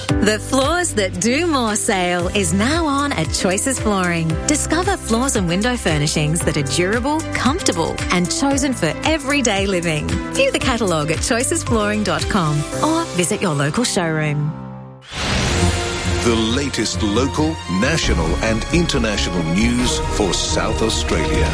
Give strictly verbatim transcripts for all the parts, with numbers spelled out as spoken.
The Floors That Do More sale is now on at Choices Flooring. Discover floors and window furnishings that are durable, comfortable and chosen for everyday living. View the catalogue at choices flooring dot com or visit your local showroom. The latest local, national and international news for South Australia.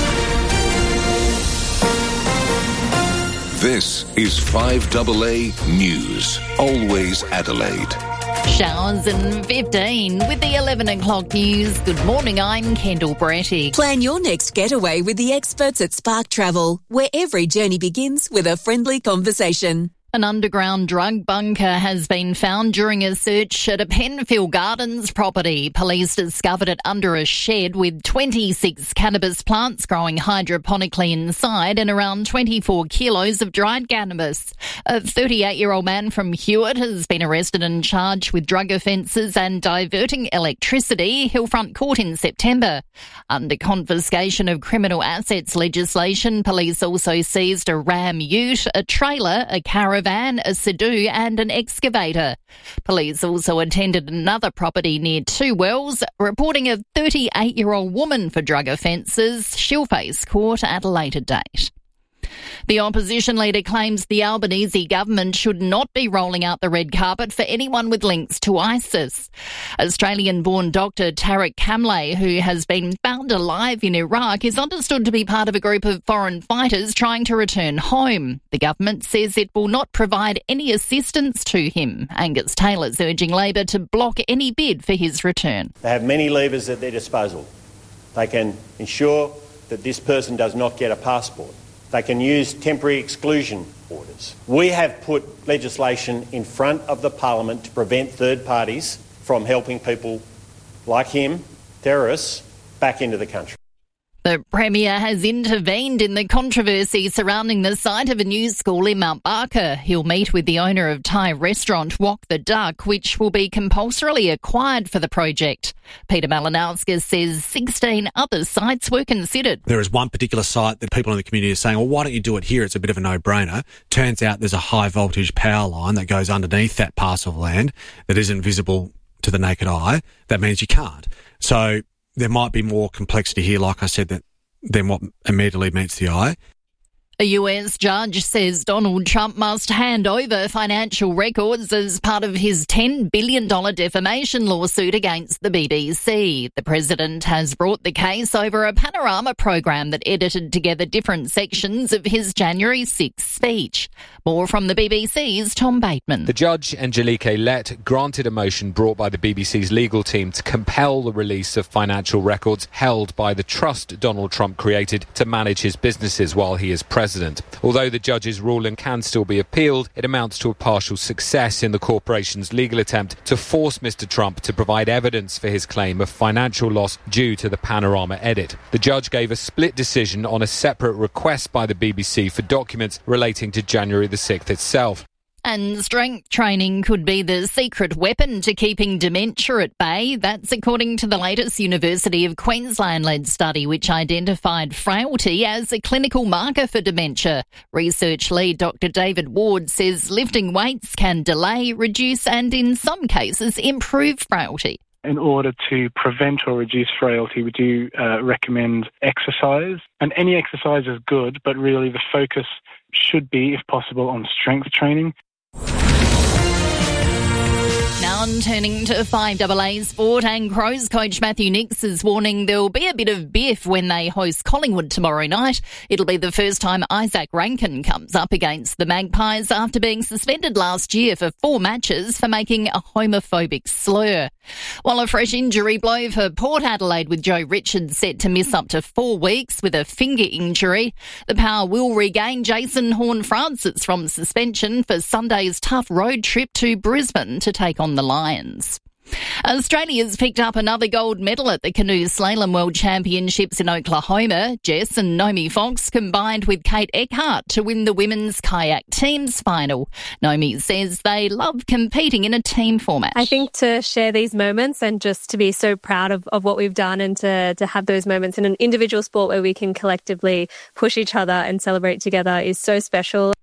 This is five A A News, always Adelaide. Showers in fifteen with the eleven o'clock news. Good morning, I'm Kendall Bretty. Plan your next getaway with the experts at Spark Travel, where every journey begins with a friendly conversation. An underground drug bunker has been found during a search at a Penfield Gardens property. Police discovered it under a shed with twenty-six cannabis plants growing hydroponically inside and around twenty-four kilos of dried cannabis. A thirty-eight-year-old man from Hewitt has been arrested and charged with drug offences and diverting electricity. He'll front court in September. Under confiscation of criminal assets legislation, police also seized a Ram ute, a trailer, a caravan, a Sudoku and an excavator. Police also attended another property near Two Wells, reporting a thirty-eight-year-old woman for drug offences. She'll face court at a later date. The opposition leader claims the Albanese government should not be rolling out the red carpet for anyone with links to ISIS. Australian-born doctor Tariq Kamle, who has been found alive in Iraq, is understood to be part of a group of foreign fighters trying to return home. The government says it will not provide any assistance to him. Angus Taylor's urging Labor to block any bid for his return. They have many levers at their disposal. They can ensure that this person does not get a passport. They can use temporary exclusion orders. We have put legislation in front of the Parliament to prevent third parties from helping people like him, terrorists, back into the country. The Premier has intervened in the controversy surrounding the site of a new school in Mount Barker. He'll meet with the owner of Thai restaurant Wok the Duck, which will be compulsorily acquired for the project. Peter Malinowskis says sixteen other sites were considered. There is one particular site that people in the community are saying, well, why don't you do it here? It's a bit of a no-brainer. Turns out there's a high-voltage power line that goes underneath that parcel of land that isn't visible to the naked eye. That means you can't. So there might be more complexity here, like I said, that than what immediately meets the eye. A U S judge says Donald Trump must hand over financial records as part of his ten billion dollars defamation lawsuit against the B B C. The president has brought the case over a panorama program that edited together different sections of his January sixth speech. More from the B B C's Tom Bateman. The judge, Angelique Lett, granted a motion brought by the B B C's legal team to compel the release of financial records held by the trust Donald Trump created to manage his businesses while he is president. President. Although the judge's ruling can still be appealed, it amounts to a partial success in the corporation's legal attempt to force Mister Trump to provide evidence for his claim of financial loss due to the panorama edit. The judge gave a split decision on a separate request by the B B C for documents relating to January the sixth itself. And strength training could be the secret weapon to keeping dementia at bay. That's according to the latest University of Queensland-led study, which identified frailty as a clinical marker for dementia. Research lead Doctor David Ward says lifting weights can delay, reduce and in some cases improve frailty. In order to prevent or reduce frailty, we do uh, recommend exercise. And any exercise is good, but really the focus should be, if possible, on strength training. Now turning to five A A sport, and Crows coach Matthew Nicks is warning there'll be a bit of biff when they host Collingwood tomorrow night. It'll be the first time Isaac Rankin comes up against the Magpies after being suspended last year for four matches for making a homophobic slur. While a fresh injury blow for Port Adelaide with Joe Richards set to miss up to four weeks with a finger injury, the Power will regain Jason Horne-Francis from suspension for Sunday's tough road trip to Brisbane to take on the Lions. Australia's picked up another gold medal at the Canoe Slalom World Championships in Oklahoma. Jess and Naomi Fox combined with Kate Eckhart to win the women's kayak teams final. Naomi says they love competing in a team format. I think to share these moments and just to be so proud of, of what we've done and to, to have those moments in an individual sport where we can collectively push each other and celebrate together is so special.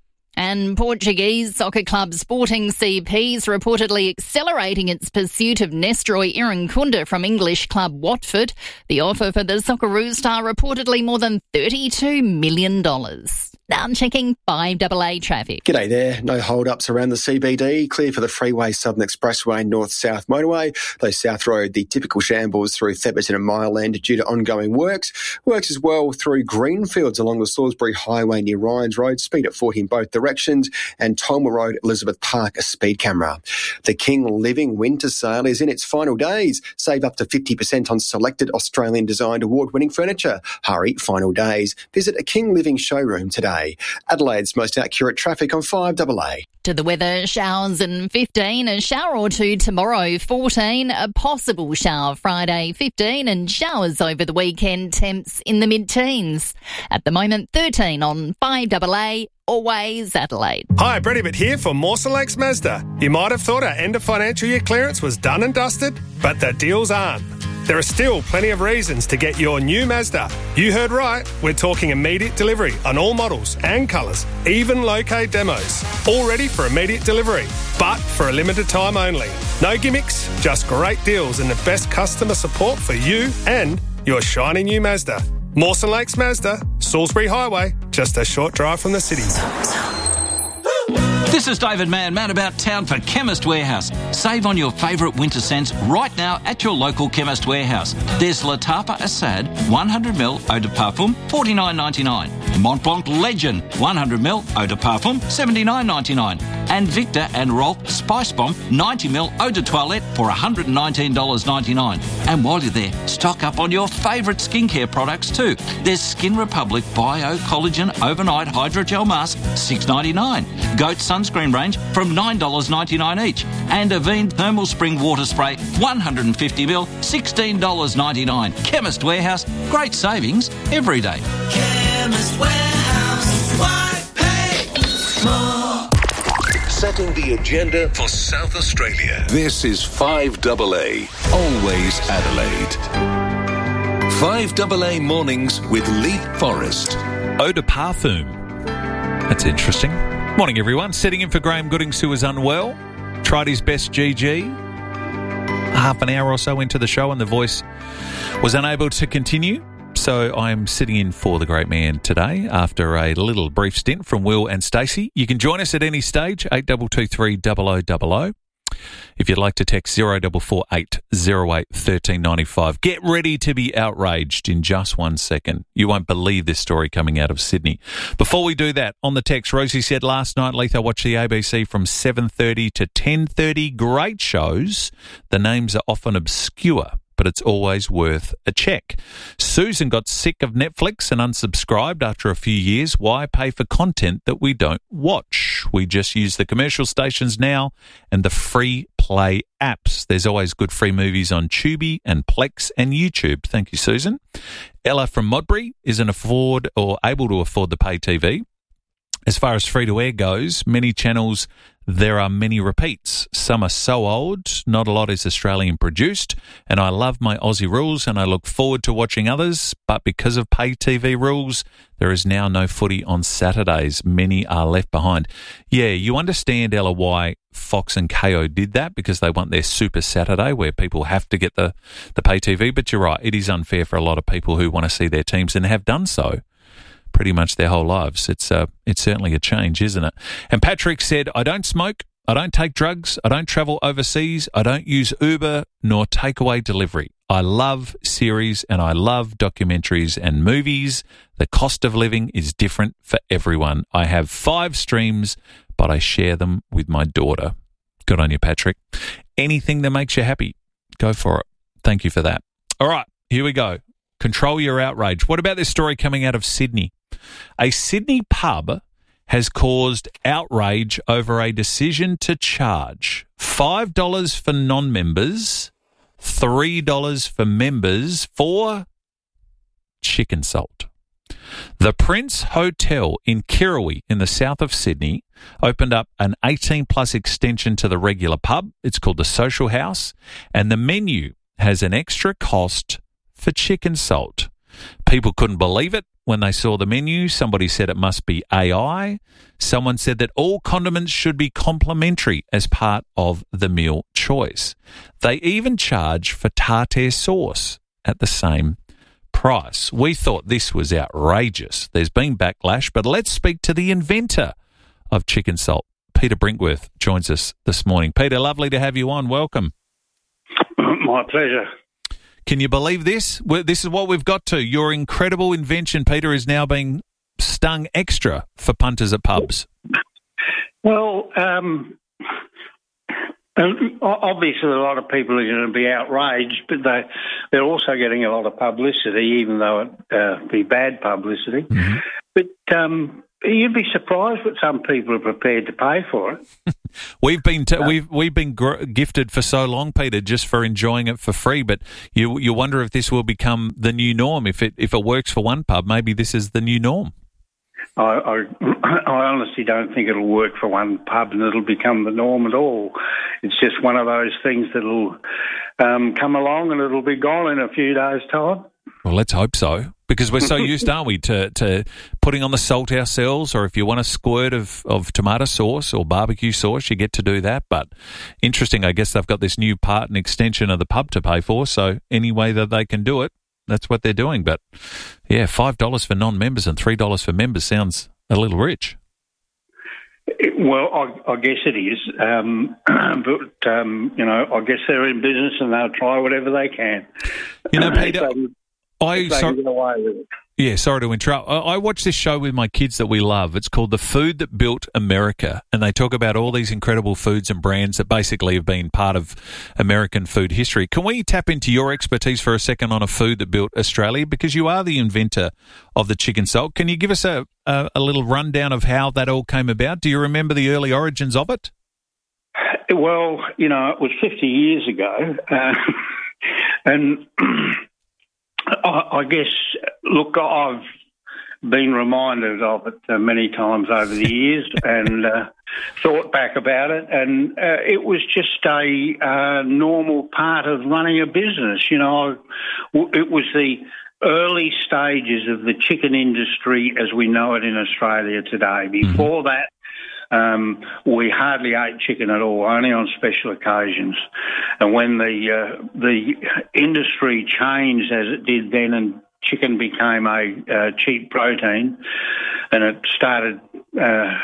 And Portuguese soccer club Sporting C P is reportedly accelerating its pursuit of Nestroy Irankunda from English club Watford. The offer for the Socceroos star reportedly more than thirty-two million dollars. Now I'm checking five A A traffic. G'day there. No hold-ups around the C B D. Clear for the Freeway, Southern Expressway, North-South Motorway. Though South Road, the typical shambles through Theberton and Mile End due to ongoing works. Works as well through Greenfields along the Salisbury Highway near Ryan's Road. Speed at forty in both directions. And Tolma Road, Elizabeth Park, a speed camera. The King Living Winter Sale is in its final days. Save up to fifty percent on selected Australian-designed award-winning furniture. Hurry, final days. Visit a King Living showroom today. Adelaide's most accurate traffic on five A A. To the weather, showers and fifteen, a shower or two tomorrow, fourteen, a possible shower Friday, fifteen, and showers over the weekend, temps in the mid-teens. At the moment, thirteen on five A A, always Adelaide. Hi, Brady Bitt here for Mawson Lakes Mazda. You might have thought our end of financial year clearance was done and dusted, but the deals aren't. There are still plenty of reasons to get your new Mazda. You heard right, we're talking immediate delivery on all models and colours, even low-K demos. All ready for immediate delivery, but for a limited time only. No gimmicks, just great deals and the best customer support for you and your shiny new Mazda. Mawson Lakes Mazda, Salisbury Highway, just a short drive from the city. This is David Mann, man about town for Chemist Warehouse. Save on your favourite winter scents right now at your local Chemist Warehouse. There's La Tapa Assad one hundred milliliter Eau de Parfum, forty-nine ninety-nine. Mont Blanc Legend one hundred milliliter Eau de Parfum, seventy-nine ninety-nine. And Victor and Rolf Spice Bomb ninety milliliter Eau de Toilette for one hundred nineteen ninety-nine. And while you're there, stock up on your favourite skincare products too. There's Skin Republic Bio Collagen Overnight Hydrogel Mask, six ninety-nine. Goat Sunscreen range from nine ninety-nine each. And Avene Thermal Spring Water Spray one hundred fifty milliliters, sixteen ninety-nine. Chemist Warehouse, great savings every day. Chemist Warehouse, why pay more? Setting the agenda for South Australia. This is five A A, always Adelaide. five A A mornings with Leith Forrest. Eau de Parfum. That's interesting. Morning, everyone. Sitting in for Graham Goodings, who was unwell. Tried his best G G. Half an hour or so into the show and the voice was unable to continue. So I'm sitting in for the great man today after a little brief stint from Will and Stacey. You can join us at any stage, eight two two three double oh double oh. If you'd like to text zero four four eight zero eight one three nine five. Get ready to be outraged in just one second. You won't believe this story coming out of Sydney. Before we do that, on the text, Rosie said last night, Leith, I watched the A B C from seven thirty to ten thirty. Great shows. The names are often obscure, but it's always worth a check. Susan got sick of Netflix and unsubscribed after a few years. Why pay for content that we don't watch? We just use the commercial stations now and the free play apps. There's always good free movies on Tubi and Plex and YouTube. Thank you, Susan. Ella from Modbury isn't afford or able to afford the pay T V. As far as free-to-air goes, many channels, there are many repeats. Some are so old, not a lot is Australian-produced, and I love my Aussie rules and I look forward to watching others, but because of pay T V rules, there is now no footy on Saturdays. Many are left behind. Yeah, you understand, Ella, why Fox and K O did that, because they want their Super Saturday where people have to get the, the pay T V, but you're right, it is unfair for a lot of people who want to see their teams and have done so pretty much their whole lives. It's uh, it's certainly a change, isn't it? And Patrick said, I don't smoke, I don't take drugs, I don't travel overseas, I don't use Uber nor takeaway delivery. I love series and I love documentaries and movies. The cost of living is different for everyone. I have five streams, but I share them with my daughter. Good on you, Patrick. Anything that makes you happy, go for it. Thank you for that. All right, here we go. Control your outrage. What about this story coming out of Sydney? A Sydney pub has caused outrage over a decision to charge five dollars for non-members, three dollars for members for chicken salt. The Prince Hotel in Kirrawee in the south of Sydney opened up an eighteen plus extension to the regular pub. It's called the Social House, and the menu has an extra cost for chicken salt. People couldn't believe it when they saw the menu. Somebody said it must be A I. Someone said that all condiments should be complimentary as part of the meal choice. They even charge for tartare sauce at the same price. We thought this was outrageous. There's been backlash, but let's speak to the inventor of chicken salt. Peter Brinkworth joins us this morning. Peter, lovely to have you on. Welcome. My pleasure. Can you believe this? Well, this is what we've got to. Your incredible invention, Peter, is now being stung extra for punters at pubs. Well, um, obviously a lot of people are going to be outraged, but they, they're also getting a lot of publicity, even though it uh, be bad publicity. Mm-hmm. But um, you'd be surprised what some people are prepared to pay for it. We've been t- we've we've been gr- gifted for so long, Peter, just for enjoying it for free. But you you wonder if this will become the new norm. If it if it works for one pub, maybe this is the new norm. I, I, I honestly don't think it'll work for one pub and it'll become the norm at all. It's just one of those things that'll um, come along and it'll be gone in a few days' time. Well, let's hope so, because we're so used, aren't we, to, to putting on the salt ourselves, or if you want a squirt of, of tomato sauce or barbecue sauce, you get to do that. But interesting, I guess they've got this new part and extension of the pub to pay for, so any way that they can do it, that's what they're doing. But, yeah, five dollars for non-members and three dollars for members sounds a little rich. Well, I, I guess it is. Um, but, um, you know, I guess they're in business and they'll try whatever they can. You know, Peter, I... So, get away with it. Yeah, sorry to interrupt. I, I watch this show with my kids that we love. It's called The Food That Built America, and they talk about all these incredible foods and brands that basically have been part of American food history. Can we tap into your expertise for a second on a food that built Australia? Because you are the inventor of the chicken salt. Can you give us a, a, a little rundown of how that all came about? Do you remember the early origins of it? Well, you know, it was fifty years ago, uh, and... I guess, look, I've been reminded of it uh, many times over the years and uh, thought back about it, and uh, it was just a uh, normal part of running a business. You know, it was the early stages of the chicken industry as we know it in Australia today. Before that, Um, we hardly ate chicken at all, only on special occasions. And when the uh, the industry changed as it did then, and chicken became a uh, cheap protein, and it started uh,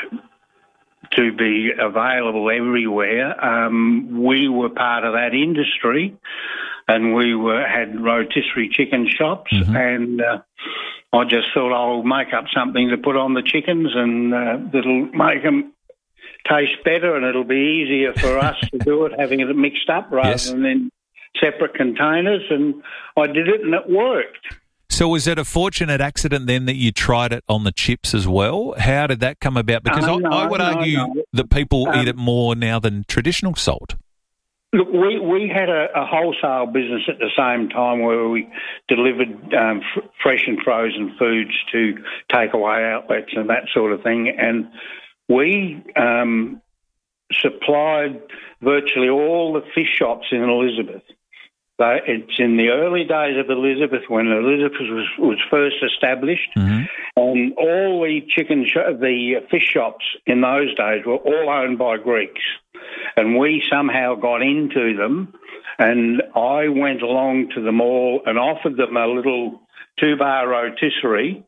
to be available everywhere, um, we were part of that industry, and we were had rotisserie chicken shops, mm-hmm. and uh, I just thought I'll make up something to put on the chickens, and uh, that'll make them taste better, and it'll be easier for us to do it, having it mixed up rather yes. than in separate containers. And I did it, and it worked. So was it a fortunate accident then that you tried it on the chips as well? How did that come about? Because uh, no, I, I would no, argue no. that people um, eat it more now than traditional salt. Look, we, we had a, a wholesale business at the same time where we delivered um, f- fresh and frozen foods to takeaway outlets and that sort of thing, and we um, supplied virtually all the fish shops in Elizabeth. So it's in the early days of Elizabeth, when Elizabeth was, was first established, mm-hmm. and all the chicken, sh- the fish shops in those days were all owned by Greeks, and we somehow got into them. And I went along to them all and offered them a little two-bar rotisserie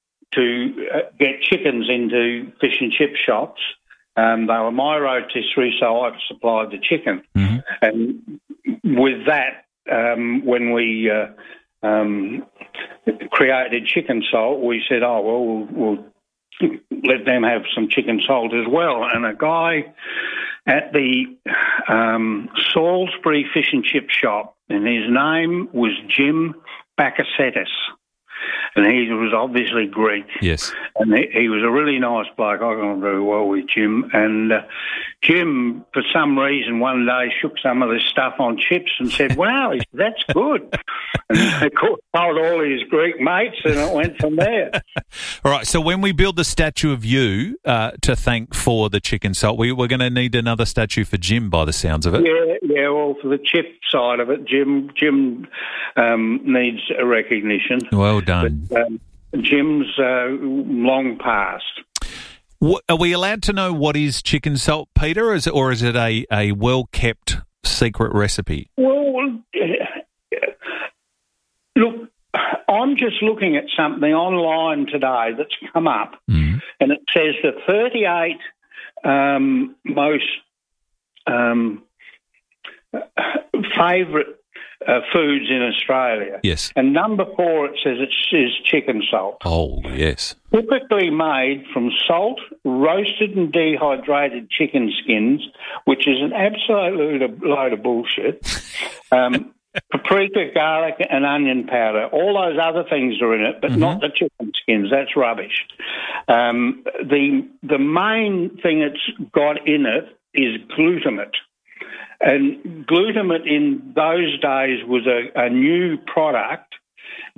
to uh, get chickens into fish and chip shops. Um, they were my rotisserie, so I supplied the chicken. Mm-hmm. And with that, um, when we uh, um, created chicken salt, we said, oh, well, we'll, we'll let them have some chicken salt as well. And a guy at the um, Salisbury Fish and Chip shop, and his name was Jim Bakasetis. And he was obviously Greek. Yes. And he, he was a really nice bloke. I got on very well with Jim. And uh, Jim, for some reason, one day shook some of this stuff on chips and said, wow, he said, that's good. And of course, told all his Greek mates, and it went from there. All right, so when we build the statue of you uh, to thank for the chicken salt, we, we're going to need another statue for Jim by the sounds of it. Yeah, yeah. Well, for the chip side of it, Jim Jim um, needs a recognition. Well done. But, um, Jim's uh, long past. What, are we allowed to know what is chicken salt, Peter, or is it, or is it a, a well-kept secret recipe? Well, look, I'm just looking at something online today that's come up, mm. and it says the thirty-eight um, most um, favourite uh, foods in Australia. Yes. And number four, it says it is chicken salt. Oh, yes. Typically made from salt, roasted and dehydrated chicken skins, which is an absolute load of bullshit. Um, paprika, garlic and onion powder. All those other things are in it, but mm-hmm. not the chicken skins. That's rubbish. Um, the the main thing it's got in it is glutamate. And glutamate in those days was a, a new product